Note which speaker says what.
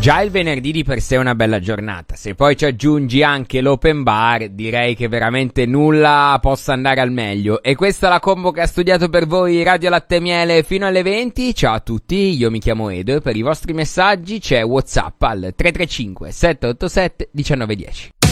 Speaker 1: Già il venerdì di per sé è una bella giornata, se poi ci aggiungi anche l'open bar direi che veramente nulla possa andare al meglio. E questa è la combo che ha studiato per voi Radio Latte e Miele fino alle 20. Ciao a tutti, io mi chiamo Edo e per i vostri messaggi c'è WhatsApp al 335 787 1910.